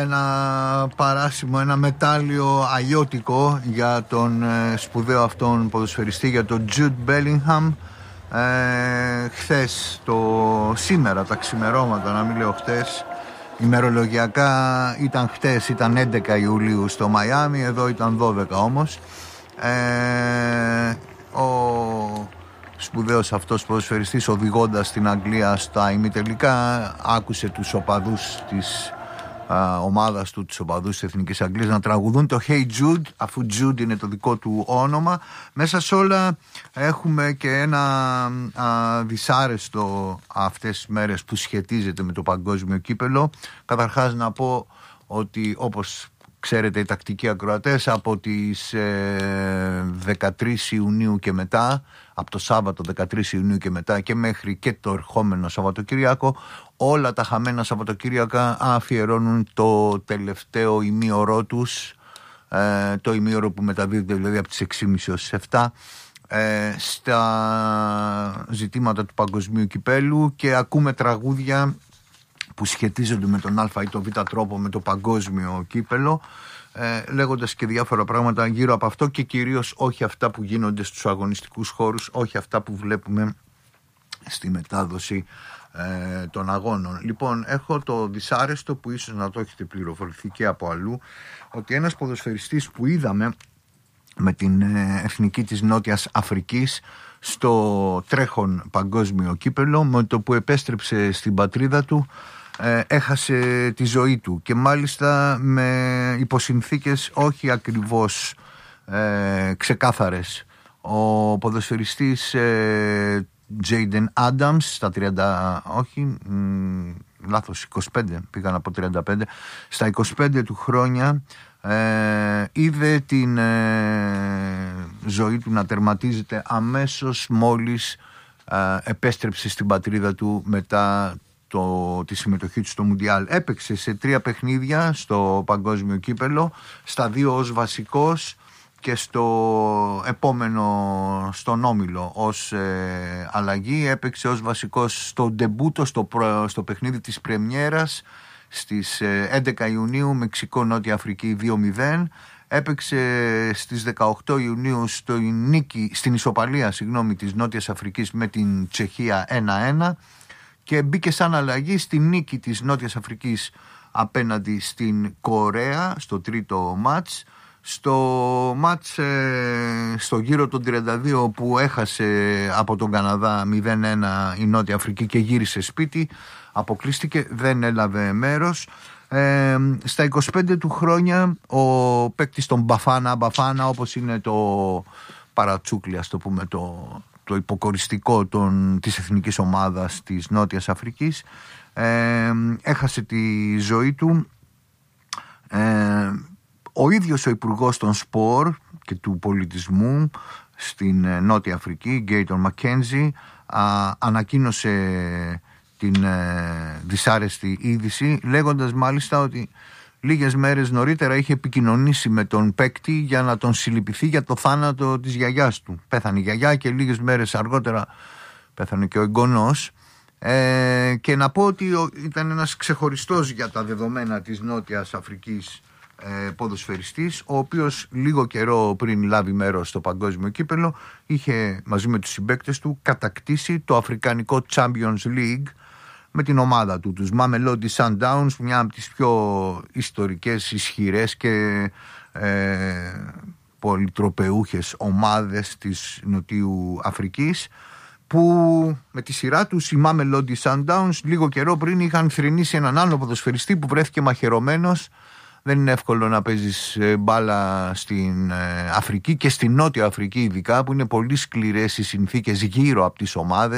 ένα παράσημο, ένα μετάλλιο αγιώτικο για τον σπουδαίο αυτόν ποδοσφαιριστή, για τον Jude Bellingham. Χθες, σήμερα τα ξημερώματα, να μην λέω χθες, ημερολογιακά ήταν χθες, ήταν 11 Ιουλίου στο Μαϊάμι, εδώ ήταν 12 όμως. Ο σπουδαίος αυτός ποδοσφαιριστής, οδηγώντας την Αγγλία στα ημιτελικά, άκουσε τους οπαδούς της ομάδας του, τους οπαδούς της Εθνικής Αγγλίας, να τραγουδούν το Hey Jude, αφού Jude είναι το δικό του όνομα. Μέσα σε όλα έχουμε και ένα δυσάρεστο αυτές τις μέρες που σχετίζεται με το παγκόσμιο κύπελο. Καταρχάς να πω ότι, όπως ξέρετε οι τακτικοί ακροατές, από τις 13 Ιουνίου και μετά, από το Σάββατο 13 Ιουνίου και μετά και μέχρι και το ερχόμενο Σαββατοκύριακο, όλα τα χαμένα Σαββατοκύριακα αφιερώνουν το τελευταίο ημίωρό τους, το ημίωρο που μεταδίδεται δηλαδή από τις 6.30 έως τις 7, στα ζητήματα του παγκοσμίου κυπέλου, και ακούμε τραγούδια που σχετίζονται με τον α ή τον β τρόπο με το παγκόσμιο κύπελο, λέγοντας και διάφορα πράγματα γύρω από αυτό, και κυρίως όχι αυτά που γίνονται στους αγωνιστικούς χώρους, όχι αυτά που βλέπουμε στη μετάδοση των αγώνων. Λοιπόν, έχω το δυσάρεστο, που ίσως να το έχετε πληροφορηθεί και από αλλού, ότι ένας ποδοσφαιριστής που είδαμε με την εθνική της Νότιας Αφρικής στο τρέχον παγκόσμιο κύπελο, με το που επέστρεψε στην πατρίδα του, έχασε τη ζωή του, και μάλιστα με υποσυνθήκες όχι ακριβώς ξεκάθαρες. Ο ποδοσφαιριστής Τζέιντεν Άνταμς στα 25, πήγα να πω 35, στα 25 του χρόνια είδε την ζωή του να τερματίζεται αμέσως μόλις επέστρεψε στην πατρίδα του μετά τη συμμετοχή του στο Μουντιάλ. Έπαιξε σε 3 παιχνίδια στο παγκόσμιο κύπελο, στα 2 ως βασικός και στο επόμενο στον όμιλο ως αλλαγή. Έπαιξε ως βασικός στο ντεμπούτο, στο παιχνίδι της πρεμιέρας στις 11 Ιουνίου Μεξικό Νότια Αφρική 2-0. Έπαιξε στις 18 Ιουνίου στην ισοπαλία της Νότιας Αφρικής με την Τσεχία 1-1, και μπήκε σαν αλλαγή στη νίκη της Νότιας Αφρικής απέναντι στην Κορέα στο τρίτο μάτς. Στο μάτς στο γύρο των 32 που έχασε από τον Καναδά 0-1 η Νότια Αφρική και γύρισε σπίτι, αποκλείστηκε, δεν έλαβε μέρος. Στα 25 του χρόνια ο παίκτης των Μπαφάνα, όπως είναι το παρατσούκλι, ας το πούμε, το υποκοριστικό της εθνικής ομάδας της Νότιας Αφρικής, έχασε τη ζωή του. Ο ίδιος ο υπουργός των σπορ και του πολιτισμού στην Νότια Αφρική, Γκέιτον Μακκένζι, ανακοίνωσε την δυσάρεστη είδηση, λέγοντας μάλιστα ότι λίγες μέρες νωρίτερα είχε επικοινωνήσει με τον παίκτη για να τον συλληπιθεί για το θάνατο της γιαγιάς του. Πέθανε η γιαγιά και λίγες μέρες αργότερα πέθανε και ο εγγονός. Και να πω ότι ήταν ένας ξεχωριστός για τα δεδομένα της Νότιας Αφρικής ποδοσφαιριστής, ο οποίος λίγο καιρό πριν λάβει μέρος στο παγκόσμιο κύπελο είχε μαζί με τους συμπαίκτες του κατακτήσει το αφρικανικό Champions League με την ομάδα του, τους Mamelodi Sundowns, μια από τις πιο ιστορικές, ισχυρές και πολυτροπεούχες ομάδες της Νοτιού Αφρικής, που με τη σειρά τους οι Mamelodi Sundowns λίγο καιρό πριν είχαν θρηνήσει έναν άλλο ποδοσφαιριστή που βρέθηκε μαχαιρωμένος. Δεν είναι εύκολο να παίζεις μπάλα στην Αφρική και στην Νότια Αφρική ειδικά, που είναι πολύ σκληρές οι συνθήκες γύρω από τις ομάδες.